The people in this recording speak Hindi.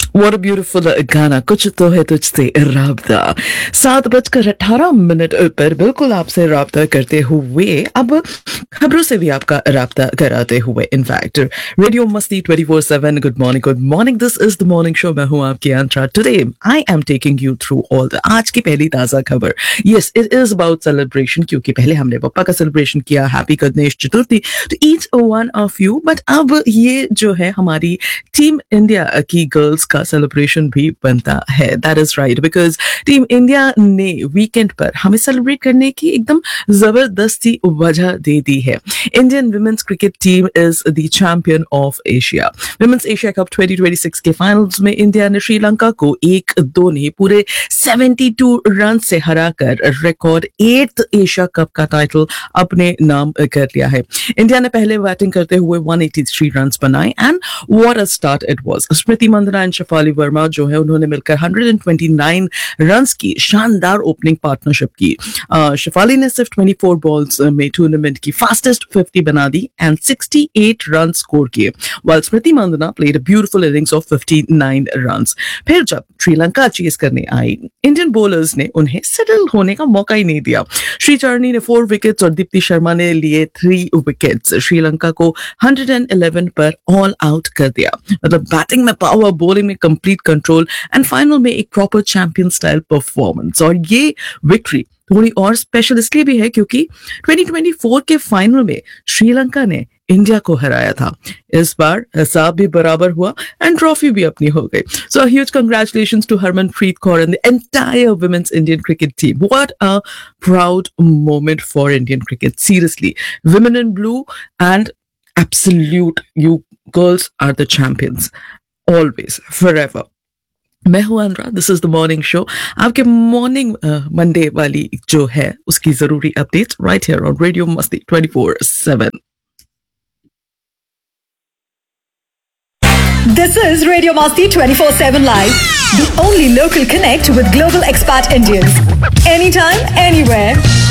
What a beautiful गाना, कुछ तो है तुझसे राब्ता। 7:18 पर बिल्कुल आपसे राब्ता करते हुए अब खबरों से भी आपका राब्ता कराते हुए इनफैक्ट रेडियो मस्ती 24/7। Good morning, this is the morning show. मैं हूँ आपकी अंतरा। Today I am taking you through all the आज की पहली ताजा खबर। Yes, it is about celebration, क्योंकि पहले हमने पप्पा का सेलिब्रेशन किया, happy Ganesh Chaturthi to each one of you. But अब ये जो है हमारी टीम इंडिया की गर्ल्स का सेलिब्रेशन भी बनता है। That is right, because team India ने वीकेंड पर हमें सेलिब्रेट करने की एकदम जबरदस्ती वजह दे दी है। Indian women's cricket team is the champion of Asia. Women's Asia cup 2026 के फाइनल्स में इंडिया ने श्रीलंका को 1-2 नहीं पूरे 72 रन से हराकर रिकॉर्ड 8th एशिया कप का टाइटल अपने नाम कर लिया है। इंडिया ने पहले बैटिंग करते हुए 183 रन बनाए and what a start it was. Smriti Mandanna and Shefali Verma जो है उन्होंने मिलकर 129 रन्स की शानदार ओपनिंग पार्टनरशिप की। शेफाली ने सिर्फ 24 बॉल्स में टूर्नामेंट की फास्टेस्ट 50 बना दी एंड 68 रन स्कोर किए, while Smriti Mandanna played a beautiful innings of 59 runs. फिर जब श्रीलंका चेस करने आई, इंडियन बॉलर्स ने उन्हें सेटल होने का मौका ही नहीं दिया। श्रीचरणी ने 4 विकेट्स और दीप्ति शर्मा ने लिए 3 विकेट्स। श्रीलंका को 111 पर ऑल आउट कर दिया। मतलब बैटिंग में पावर, बॉलिंग में कंप्लीट कंट्रोल एंड फाइनल में एक प्रॉपर चैंपियन स्टाइल परफॉर्मेंस। और ये विक्ट्री थोड़ी और स्पेशल इसलिए भी है क्योंकि 2024 के फाइनल में श्रीलंका ने इंडिया को हराया था। इस बार हिसाब भी बराबर हुआ एंड ट्रॉफी भी अपनी हो गई। So huge congratulations to Harmanpreet Kaur and the entire women's Indian cricket team. What a proud moment for Indian cricket, seriously. Women in blue and absolute, you girls are the champions always, forever. मैं हूं Anura, this is the morning show. आपके मॉर्निंग मंडे वाली जो है उसकी जरूरी update right here on radio मस्ती 24/7। This is Radio Masti 24/7 Live, the only local connect with global expat Indians. Anytime, anywhere.